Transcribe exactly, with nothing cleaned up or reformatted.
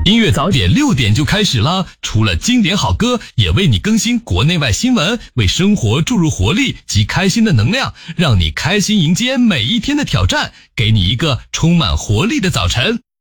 音乐早点六点就开始了，除了经典好歌，也为你更新国内外新闻，为生活注入活力及开心的能量，让你开心迎接每一天的挑战，给你一个充满活力的早晨。